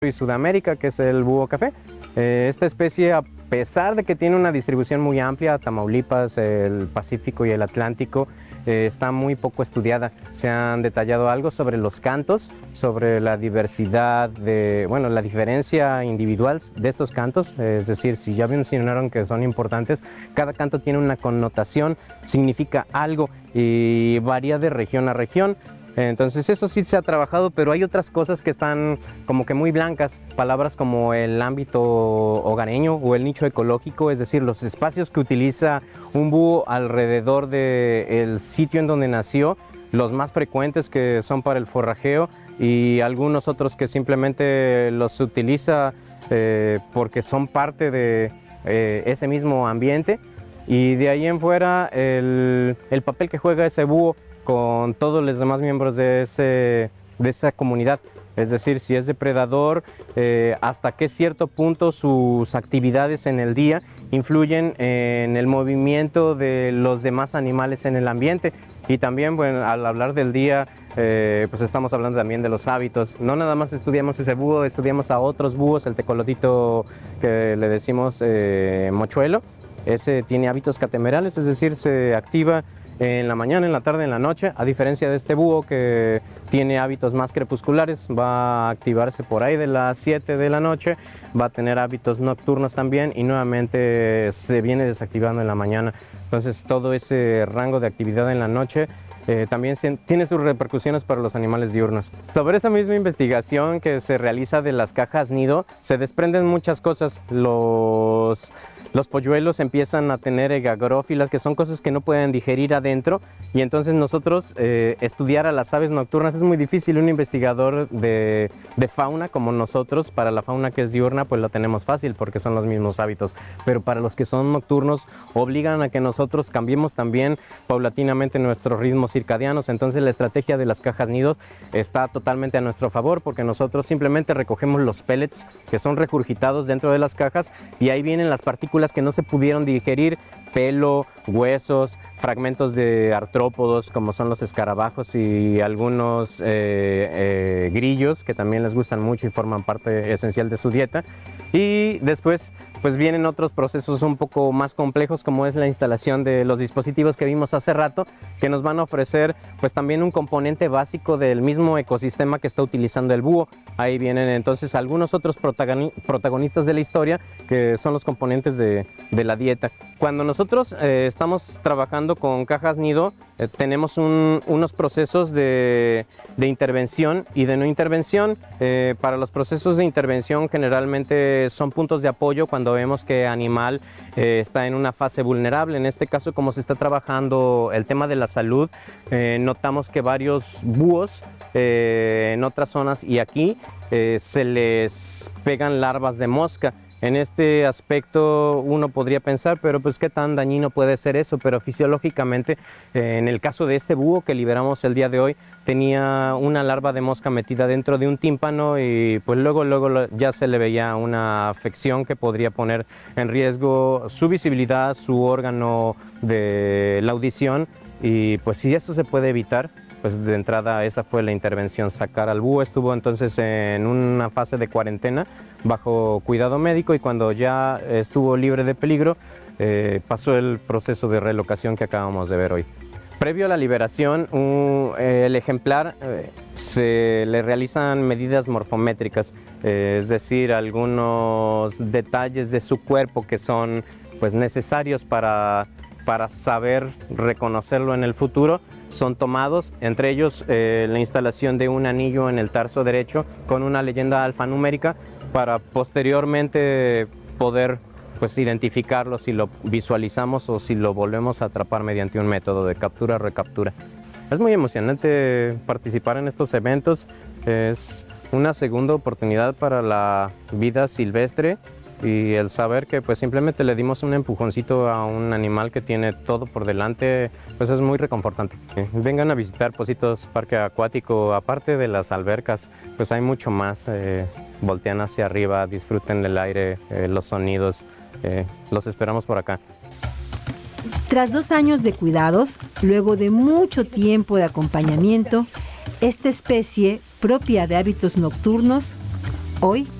y Sudamérica, que es el búho café. Esta especie, a pesar de que tiene una distribución muy amplia, Tamaulipas, el Pacífico y el Atlántico, está muy poco estudiada. Se han detallado algo sobre los cantos, sobre la diversidad la diferencia individual de estos cantos, es decir, si ya mencionaron que son importantes, cada canto tiene una connotación, significa algo y varía de región a región. Entonces eso sí se ha trabajado, pero hay otras cosas que están como que muy blancas, palabras como el ámbito hogareño o el nicho ecológico, es decir, los espacios que utiliza un búho alrededor del sitio en donde nació, los más frecuentes que son para el forrajeo y algunos otros que simplemente los utiliza porque son parte de ese mismo ambiente, y de ahí en fuera el papel que juega ese búho con todos los demás miembros de esa comunidad. Es decir, si es depredador, hasta qué cierto punto sus actividades en el día influyen en el movimiento de los demás animales en el ambiente. Y también, bueno, al hablar del día, pues estamos hablando también de los hábitos. No nada más estudiamos ese búho, estudiamos a otros búhos, el tecolothito que le decimos mochuelo. Ese tiene hábitos catemerales, es decir, se activa en la mañana, en la tarde, en la noche, a diferencia de este búho que tiene hábitos más crepusculares, va a activarse por ahí de las 7 de la noche, va a tener hábitos nocturnos también y nuevamente se viene desactivando en la mañana. Entonces todo ese rango de actividad en la noche también tiene sus repercusiones para los animales diurnos. Sobre esa misma investigación que se realiza de las cajas nido, se desprenden muchas cosas. Los polluelos empiezan a tener egagrófilas, que son cosas que no pueden digerir adentro, y entonces nosotros estudiar a las aves nocturnas es muy difícil. Un investigador de fauna como nosotros, para la fauna que es diurna, pues lo tenemos fácil porque son los mismos hábitos, pero para los que son nocturnos obligan a que nosotros cambiemos también paulatinamente nuestros ritmos circadianos. Entonces la estrategia de las cajas nidos está totalmente a nuestro favor, porque nosotros simplemente recogemos los pellets que son regurgitados dentro de las cajas y ahí vienen las partículas que no se pudieron digerir, pelo, huesos, fragmentos de artrópodos como son los escarabajos y algunos grillos que también les gustan mucho y forman parte esencial de su dieta. Y después pues vienen otros procesos un poco más complejos, como es la instalación de los dispositivos que vimos hace rato, que nos van a ofrecer pues también un componente básico del mismo ecosistema que está utilizando el búho. Ahí vienen entonces algunos otros protagonistas de la historia, que son los componentes de la dieta. Cuando nosotros estamos trabajando con cajas nido, tenemos unos procesos de intervención y de no intervención. Para los procesos de intervención generalmente son puntos de apoyo cuando vemos que animal está en una fase vulnerable. En este caso, como se está trabajando el tema de la salud, notamos que varios búhos en otras zonas y aquí se les pegan larvas de mosca. En este aspecto uno podría pensar, pero pues qué tan dañino puede ser eso, pero fisiológicamente, en el caso de este búho que liberamos el día de hoy, tenía una larva de mosca metida dentro de un tímpano y pues luego ya se le veía una afección que podría poner en riesgo su visibilidad, su órgano de la audición, y pues si eso se puede evitar, pues de entrada esa fue la intervención, sacar al búho. Estuvo entonces en una fase de cuarentena bajo cuidado médico y cuando ya estuvo libre de peligro pasó el proceso de relocación que acabamos de ver hoy. Previo a la liberación, el ejemplar se le realizan medidas morfométricas, es decir, algunos detalles de su cuerpo que son pues necesarios para saber reconocerlo en el futuro, son tomados, entre ellos la instalación de un anillo en el tarso derecho con una leyenda alfanumérica para posteriormente poder pues identificarlo si lo visualizamos o si lo volvemos a atrapar mediante un método de captura-recaptura. Es muy emocionante participar en estos eventos, es una segunda oportunidad para la vida silvestre y el saber que pues simplemente le dimos un empujoncito a un animal que tiene todo por delante, pues es muy reconfortante. Vengan a visitar Pocitos Parque Acuático, aparte de las albercas, pues hay mucho más. Voltean hacia arriba, disfruten del aire, los sonidos, los esperamos por acá. Tras 2 años de cuidados, luego de mucho tiempo de acompañamiento, esta especie, propia de hábitos nocturnos, Hoy